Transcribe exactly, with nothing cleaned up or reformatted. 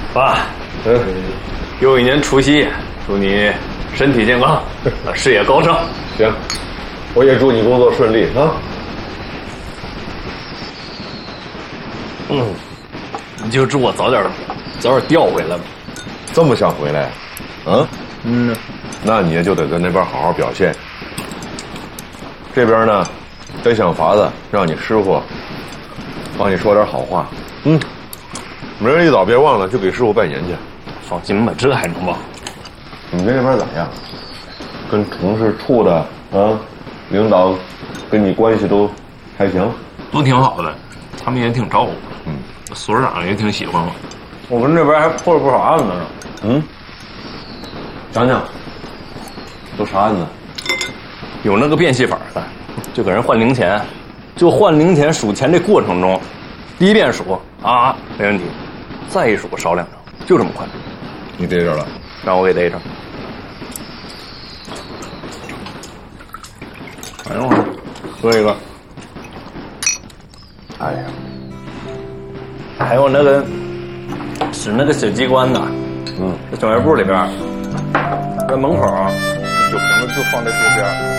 爸，嗯，又一年除夕，祝你身体健康，事业高升。 行，我也祝你工作顺利啊。 嗯，你就祝我早点早点调回来吧。 这么想回来？嗯嗯， 那你也就得在那边好好表现。这边呢，得想法子让你师傅帮你说点好话。嗯，明儿一早别忘了，就给师傅拜年去。 放心吧，这还能忘？ 你们那边咋样？跟同事处的啊，领导跟你关系都还行？ 都挺好的，他们也挺照顾。 嗯， 所长也挺喜欢我。我们这边还破了不少案子呢。 嗯，讲讲，都啥案子？ 有那个变戏法的，就给人换零钱，就换零钱数钱这过程中，第一遍数啊没问题，再一数少两张，就这么快。 你逮着了？ 让我给逮着。哎呦，喝一个。 哎呀， 还有那个使那个小机关的， 嗯， 这小卖部里边，在门口酒瓶子就放在桌边。